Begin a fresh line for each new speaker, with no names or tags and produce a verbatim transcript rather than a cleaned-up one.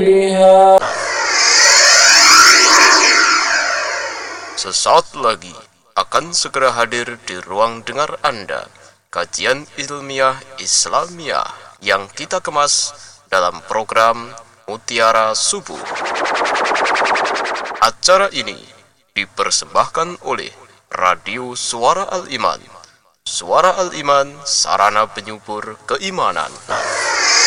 سبيلها.
Sesaat lagi akan segera hadir di ruang dengar Anda kajian ilmiah Islamiyah yang kita kemas dalam program Mutiara Subuh. Acara ini dipersembahkan oleh Radio Suara Al-Iman. Suara Al-Iman, sarana penyubur keimanan.